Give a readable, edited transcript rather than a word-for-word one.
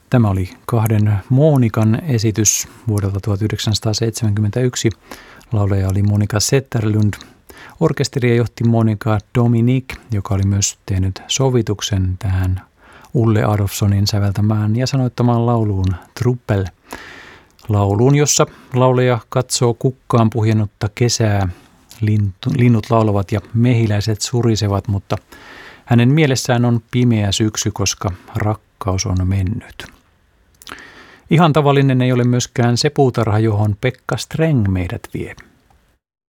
Tämä oli kahden Monikan esitys vuodelta 1971. Laulaja oli Monika Zetterlund. Orkesteria johti Monika Dominik, joka oli myös tehnyt sovituksen tähän Ulle Adolphsonin säveltämään ja sanoittamaan lauluun Truppel. Lauluun, jossa laulaja katsoo kukkaan puhjennutta kesää. Linnut laulavat ja mehiläiset surisevat, mutta hänen mielessään on pimeä syksy, koska rakkaus on mennyt. Ihan tavallinen ei ole myöskään se puutarha, johon Pekka Streng meidät vie.